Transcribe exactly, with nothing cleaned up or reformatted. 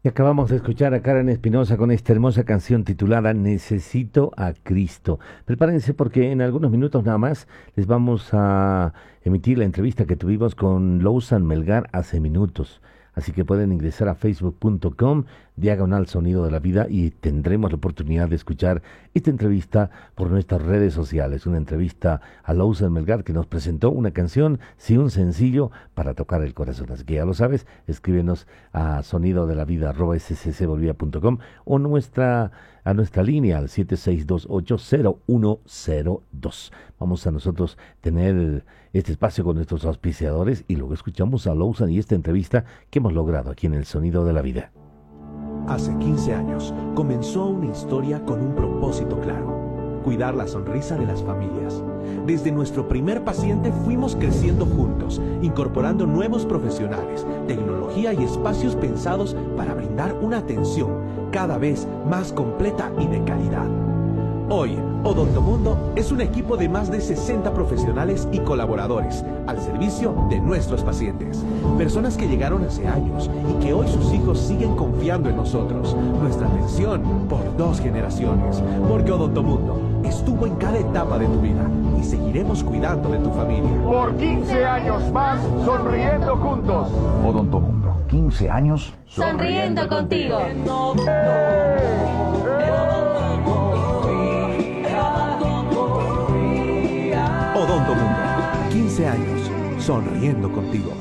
Y acabamos de escuchar a Karen Espinosa con esta hermosa canción titulada Necesito a Cristo. Prepárense porque en algunos minutos nada más les vamos a emitir la entrevista que tuvimos con Lousan Melgar hace minutos. Así que pueden ingresar a facebook punto com, diagonal sonido de la vida, y tendremos la oportunidad de escuchar esta entrevista por nuestras redes sociales. Una entrevista a Lousan Melgar que nos presentó una canción, sí, un sencillo para tocar el corazón. Así que ya lo sabes, escríbenos a sonido de la vida arroba s c c bolivia punto com o nuestra, a nuestra línea al siete seis dos ocho cero uno cero dos. Vamos a nosotros tener este espacio con nuestros auspiciadores y luego escuchamos a Lousan y esta entrevista que hemos logrado aquí en el Sonido de la Vida. Hace quince años comenzó una historia con un propósito claro: cuidar la sonrisa de las familias. Desde nuestro primer paciente fuimos creciendo juntos, incorporando nuevos profesionales, tecnología y espacios pensados para brindar una atención cada vez más completa y de calidad. Hoy, Odontomundo es un equipo de más de sesenta profesionales y colaboradores al servicio de nuestros pacientes. Personas que llegaron hace años y que hoy sus hijos siguen confiando en nosotros. Nuestra atención por dos generaciones. Porque Odontomundo estuvo en cada etapa de tu vida y seguiremos cuidando de tu familia. Por quince años más, sonriendo juntos. Odontomundo, quince años sonriendo contigo. Odontomundo, quince años sonriendo contigo.